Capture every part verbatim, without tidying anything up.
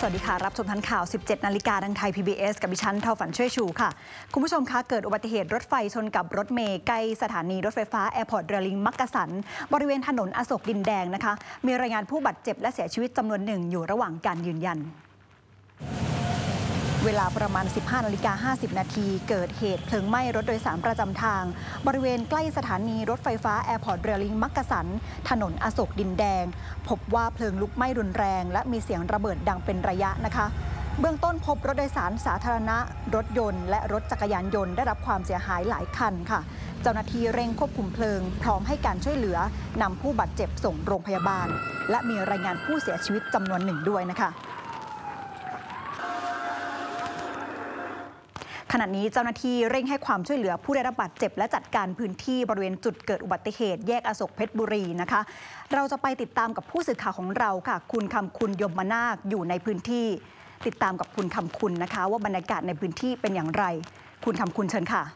สวัสดีค่ะรับชมทันข่าว สิบเจ็ด นาฬิกาทางไทย พี บี เอส กับดิฉันเท่าฝันช่วยชูค่ะคุณผู้ชมคะเกิดอุบัติเหตุรถไฟชนกับรถเมล์ใกล้สถานีรถไฟฟ้าแอร์พอร์ตเรลิงมักกะสันบริเวณถนนอโศกดินแดงนะคะมีรายงานผู้บาดเจ็บและเสียชีวิตจำนวนหนึ่งอยู่ระหว่างการยืนยันเวลาประมาณ สิบห้านาฬิกาห้าสิบนาทีเกิดเหตุเพลิงไหม้รถโดยสารประจำทางบริเวณใกล้สถานีรถไฟฟ้าแอร์พอร์ตเรลิงมักกะสันถนนอโศกดินแดงพบว่าเพลิงลุกไหม้รุนแรงและมีเสียงระเบิดดังเป็นระยะนะคะเบื้องต้นพบรถโดยสารสาธารณะรถยนต์และรถจักรยานยนต์ได้รับความเสียหายหลายคันค่ะเจ้าหน้าที่เร่งควบคุมเพลิงพร้อมให้การช่วยเหลือนำผู้บาดเจ็บส่งโรงพยาบาลและมีรายงานผู้เสียชีวิตจำนวนหนึ่งด้วยนะคะขณะนี้เจ้าหน้าที่เร่งให้ความช่วยเหลือผู้ได้รับบาดเจ็บและจัดการพื้นที่บริเวณจุดเกิดอุบัติเหตุแยกอโศกเพชรบุรีนะคะเราจะไปติดตามกับผู้สื่อข่าวของเราค่ะคุณคำคุณยมนาคอยู่ในพื้นที่ติดตามกับคุณคำคุณนะคะว่าบรรยากาศในพื้นที่เป็นอย่างไรคุณคำคุณเชิญค่ะ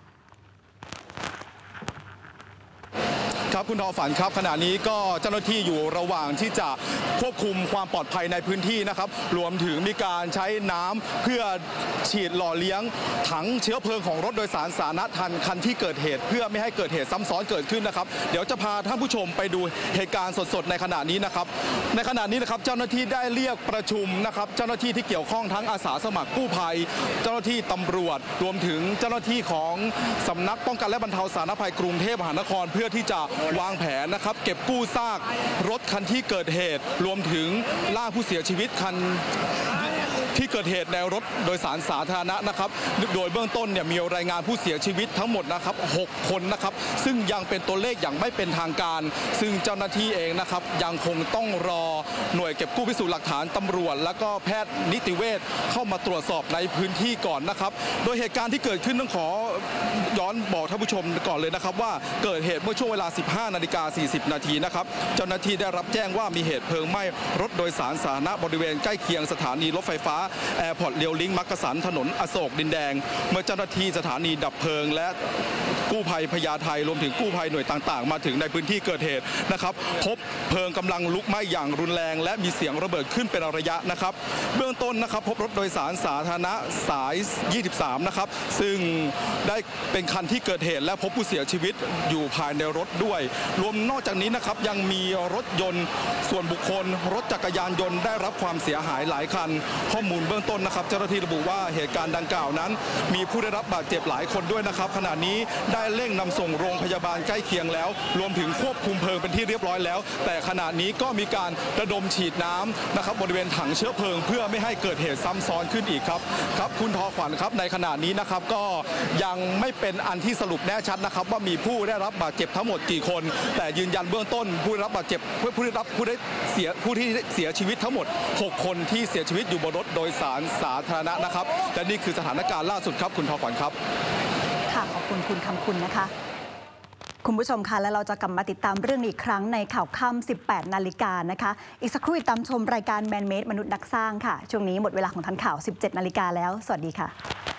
ครับคุณทอฝันครับขณะนี้ก็เจ้าหน้าที่อยู่ระหว่างที่จะควบคุมความปลอดภัยในพื้นที่นะครับรวมถึงมีการใช้น้ำเพื่อฉีดหล่อเลี้ยงถังเชื้อเพลิงของรถโดยสารสาธารณะทันคันที่เกิดเหตุเพื่อไม่ให้เกิดเหตุซ้ำซ้อนเกิดขึ้นนะครับเดี๋ยวจะพาท่านผู้ชมไปดูเหตุการณ์สดๆในขณะนี้นะครับในขณะนี้นะครับเจ้าหน้าที่ได้เรียกประชุมนะครับเจ้าหน้าที่ที่เกี่ยวข้องทั้งอาสาสมัครกู้ภัยเจ้าหน้าที่ตำรวจรวมถึงเจ้าหน้าที่ของสำนักป้องกันและบรรเทาสาธารณภัยกรุงเทพมหานครเพื่อที่จะวางแผนนะครับเก็บกู้ซากรถคันที่เกิดเหตุรวมถึงล่าผู้เสียชีวิตคันที่เกิดเหตุในรถโดยสารสาธารณะนะครับโดยเบื้องต้นเนี่ยมีรายงานผู้เสียชีวิตทั้งหมดนะครับหกคนนะครับซึ่งยังเป็นตัวเลขอย่างไม่เป็นทางการซึ่งเจ้าหน้าที่เองนะครับยังคงต้องรอหน่วยเก็บกู้พิสูจน์หลักฐานตำรวจและก็แพทย์นิติเวชเข้ามาตรวจสอบในพื้นที่ก่อนนะครับโดยเหตุการณ์ที่เกิดขึ้นต้องขอย้อนบอกท่านผู้ชมก่อนเลยนะครับว่าเกิดเหตุเมื่อช่วงเวลา สิบห้านาฬิกาสี่สิบนาทีนะครับเจ้าหน้าที่ได้รับแจ้งว่ามีเหตุเพลิงไหม้รถโดยสารสาธารณะบริเวณใกล้เคียงสถานีรถไฟฟ้าแอร์พอร์ตเรลิงมักกะสันถนนอโศกดินแดงเมื่อเจ้าหน้าที่สถานีดับเพลิงและกู้ภัยพญาไทรวมถึงกู้ภัยหน่วยต่างๆมาถึงในพื้นที่เกิดเหตุนะครับพบเพลิงกำลังลุกไหม้อย่างรุนแรงและมีเสียงระเบิดขึ้นเป็นระยะนะครับเบื้องต้นนะครับพบรถโดยสารสาธารณะสายยี่สิบสามนะครับซึ่งได้เป็นคันที่เกิดเหตุและพบผู้เสียชีวิตอยู่ภายในรถด้วยรวมนอกจากนี้นะครับยังมีรถยนต์ส่วนบุคคลรถจักรยานยนต์ได้รับความเสียหายหลายคันข้อมูลเบื้องต้นนะครับเจ้าหน้าที่ระบุว่าเหตุการณ์ดังกล่าวนั้นมีผู้ได้รับบาดเจ็บหลายคนด้วยนะครับขณะนี้ได้เร่งนำส่งโรงพยาบาลใกล้เคียงแล้วรวมถึงควบคุมเพลิงเป็นที่เรียบร้อยแล้วแต่ขณะนี้ก็มีการระดมฉีดน้ำนะครับบริเวณถังเชื้อเพลิงเพื่อไม่ให้เกิดเหตุซ้ำซ้อนขึ้นอีกครับครับคุณทอขวัญครับในขณะนี้นะครับก็ยังไม่เป็นอันที่สรุปแน่ชัดนะครับว่ามีผู้ได้รับบาดเจ็บทั้งหมดกี่คนแต่ยืนยันเบื้องต้นผู้ได้รับบาดเจ็บผู้ได้รับผู้ได้เสียผู้ที่เสียชีวิตทั้งหมดหกคนที่เสียชีวิตอยู่บนรถโดยสารสาธารณะนะครับและนี่คือสถานการณ์ล่าสุดครับคุณทอขวัญครับค่ะขอบคุณคุณคำคุณนะคะคุณผู้ชมคะและเราจะกลับมาติดตามเรื่องอีกครั้งในข่าวค่ำสิบแปดนาฬิกานะคะอีกสักครู่ติดตามชมรายการแมนเมดมนุษย์นักสร้างค่ะช่วงนี้หมดเวลาของทันข่าวสิบเจ็ดนาฬิกาแล้วสวัสดีค่ะ